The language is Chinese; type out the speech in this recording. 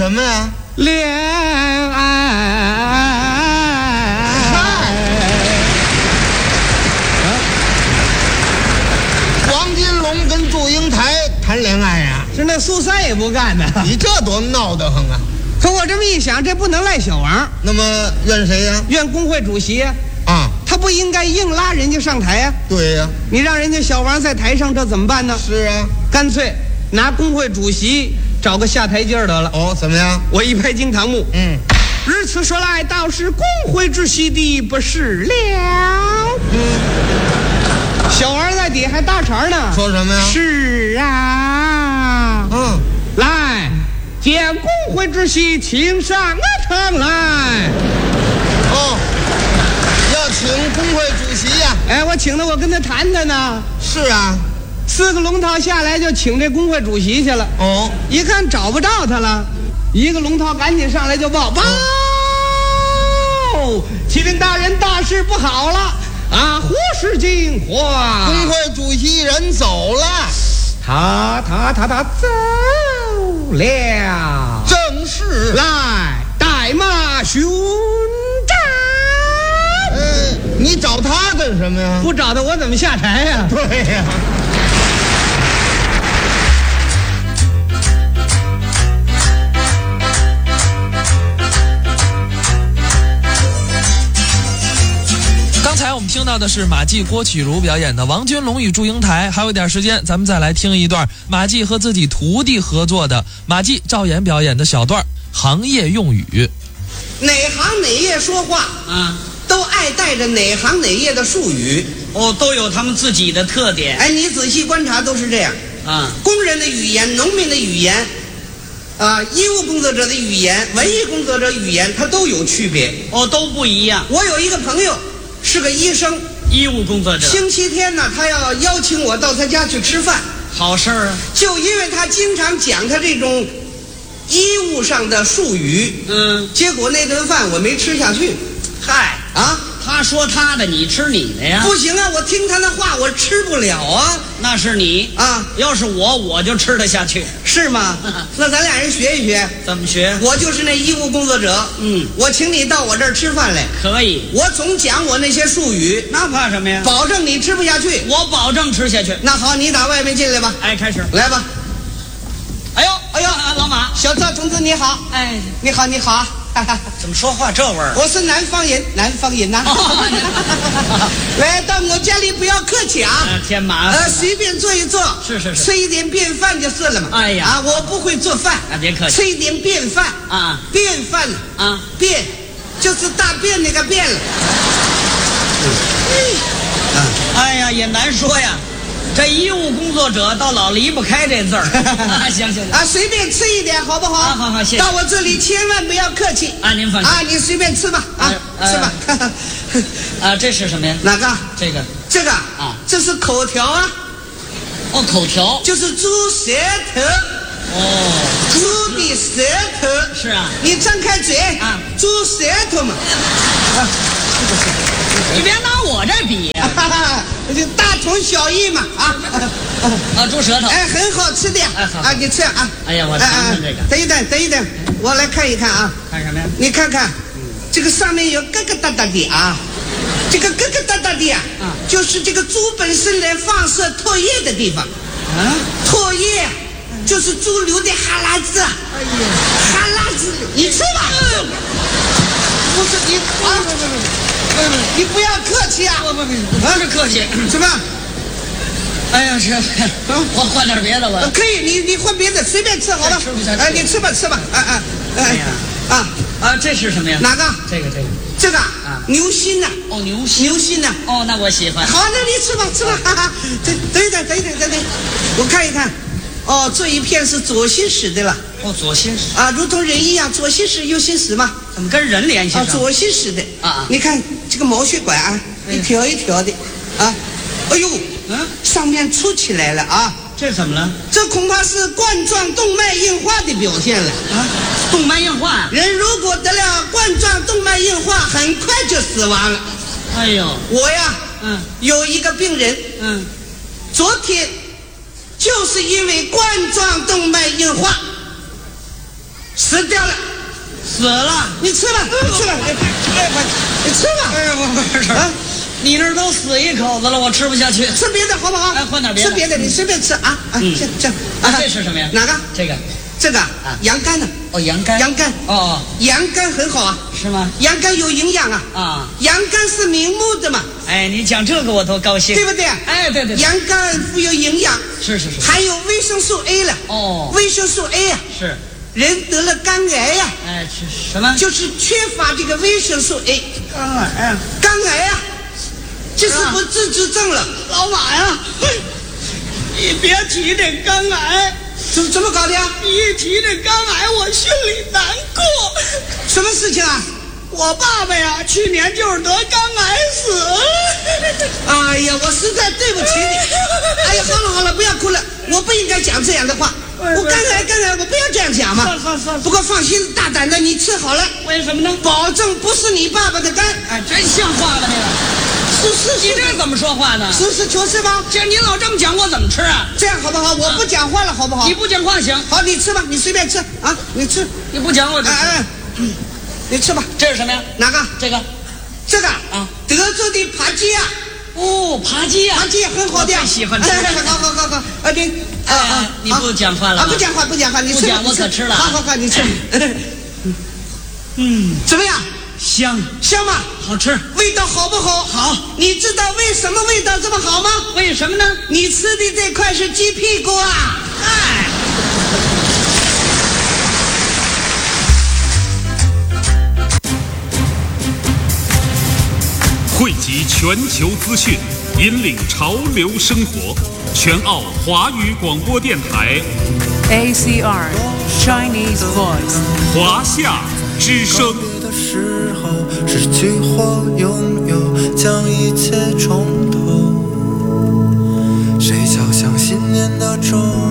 什么呀？ 恋爱。 王金龙跟祝英台谈恋爱呀？ 是那苏三也不干呢。 你这多闹得慌啊！ 可我这么一想，这不能赖小王。 那么怨谁呀？ 怨工会主席呀。 啊， 他不应该硬拉人家上台呀。 对呀。 你让人家小王在台上，这怎么办呢？ 是啊， 干脆拿工会主席找个下台阶儿得了。 哦，怎么样？ 我一拍惊堂木。如此说来，倒是工会主席的不是了。小王在底下还搭茬呢。 说什么呀？ 是啊。来，见工会主席请上场来。 哦，要请工会主席呀？ 哎，我请他，我跟他谈谈呢。 是啊。 4个龙套下来就请这工会主席去了。 哦， 一看找不着他了，一个龙套赶紧上来就报：启禀大人，大事不好了啊！火势惊慌， 工会主席人走了。 他走了。 正是。 来，带马巡战。 你找他干什么呀？ 不找他我怎么下台呀？ 对呀。 刚才我们听到的是马季、郭启儒表演的《王君龙与祝英台》，还有一点时间，咱们再来听一段马季和自己徒弟合作的马季、赵岩表演的小段行业用语。 哪行哪业说话啊，都爱带着哪行哪业的术语。 哦，都有他们自己的特点。 哎，你仔细观察都是这样啊。 工人的语言、农民的语言，医务工作者的语言、文艺工作者语言，它都有区别。 哦，都不一样。 我有一个朋友是个医生， 医务工作者。 星期天呢，他要邀请我到他家去吃饭。 好事儿啊。 就因为他经常讲他这种医务上的术语，结果那顿饭我没吃下去。 嗨啊，他说他的，你吃你的呀？ 不行啊，我听他的话，我吃不了啊。 那是你啊， 要是我就吃得下去。 是吗？那咱俩人学一学。 怎么学？ 我就是那医务工作者，我请你到我这儿吃饭来。 可以。 我总讲我那些术语， 那怕什么呀？ 保证你吃不下去。 我保证吃下去。 那好，你打外面进来吧。 哎，开始， 来吧。 哎呦，老马， 小赵同志你好。 哎， 你好，你好。 怎么说话这味儿？ 我是南方人，南方人呐。来到我家里不要客气啊， 添麻烦。 随便坐一坐， 是， 吃一点便饭就是了嘛。 哎呀， 我不会做饭， 别客气， 吃一点便饭啊， 便饭啊， 便就是大便那个便了。 哎呀，也难说呀。这医务工作者倒老离不开这字儿。行啊， 随便吃一点好不好？ 好，谢谢。 到我这里千万不要客气啊，您放心啊，你随便吃吧吃吧。 这是什么呀？ 哪个？这个啊， 这是口条啊。 哦，口条就是猪舌头。 哦， 猪的舌头。 是啊， 你张开嘴啊，猪舌头嘛。 你别拿我这比呀， 大同小异嘛猪舌头， 哎，很好吃的呀。好你吃啊。 哎呀，我尝尝这个。 等一等，我来看一看啊。 看什么呀？ 你看看，这个上面有疙疙瘩瘩的啊，这个疙疙瘩瘩的呀，就是这个猪本身来放射唾液的地方啊。唾液就是猪流的哈喇子。哎呀，哈喇子，你吃吧。不是你啊，你不要客气啊！ 不是客气， 什么？ 哎呀，我换点别的吧。 可以，你换别的，随便吃好了。哎，你吃吧。 哎呀，这是什么呀？ 哪个？这个啊， 牛心呐。 哦，牛心呐。哦，那我喜欢。 好，那你吃吧。等一等，我看一看。哦，这一片是左心室的了。 哦，左心室啊，如同人一样，左心室右心室嘛。 怎么跟人联系上？ 左心室的啊， 你看这个毛血管啊，一条一条的啊。哎呦，上面凸起来了啊。 这怎么了？ 这恐怕是冠状动脉硬化的表现了啊！ 动脉硬化， 人如果得了冠状动脉硬化，很快就死亡了。 哎呦， 我呀，有一个病人，昨天就是因为冠状动脉硬化死掉了， 死了。 你吃吧，吃吧，你吃吧。 哎呀，不是啊，你那儿都死一口子了，我吃不下去。 吃别的好不好？ 哎，换点别的。 吃别的，你随便吃啊啊！这这是什么呀？ 哪个？这个羊肝呢？ 哦，羊肝。 羊肝哦， 羊肝很好啊。 是吗？ 羊肝有营养啊。 啊， 羊肝是明目的嘛。 哎，你讲这个我多高兴， 对不对？ 哎，对。 羊肝富有营养， 是。 还有维生素 A 了。 哦， 维生素 A 呀， 是。 人得了肝癌呀。 哎，是什么？ 就是缺乏这个维生素 A。 肝癌啊。 肝癌呀，这是不治之症了。 老马呀，你别提这肝癌。 怎么搞的呀？ 你一提这肝癌，我心里难过。 什么事情啊？ 我爸爸呀，去年就是得肝癌死了。 哎呀，我实在对不起你。哎呀，好了，不要哭了，我不应该讲这样的话。我肝癌，我不要这样讲嘛。 算。 不过放心，大胆的，你吃好了。 为什么呢？ 保证不是你爸爸的肝。 哎，真像话吗？这个。是，你这怎么说话呢？ 实事求是吧？ 这您老这么讲，我怎么吃啊？ 这样好不好？我不讲话了，好不好？ 你不讲话行。 好，你吃吧，你随便吃啊，你吃。 你不讲我就吃。 你吃吧。 这是什么呀？ 哪个？ 这个啊， 德州的扒鸡啊。 哦，扒鸡啊， 扒鸡很好的呀。 喜欢吃。 好， 你不讲话了？ 不讲话，你吃。 不讲我可吃了。 好，你吃。怎么样？香吗？ 好吃。 味道好不好？ 好。 你知道为什么味道这么好吗？ 为什么呢？ 你吃的这块是鸡屁股啊！ 哎。 汇集全球资讯，引领潮流生活。全澳华语广播电台 ACR Chinese Voice 华夏之声。 的时候，失去或拥有，将一切重头。谁敲响新年的钟？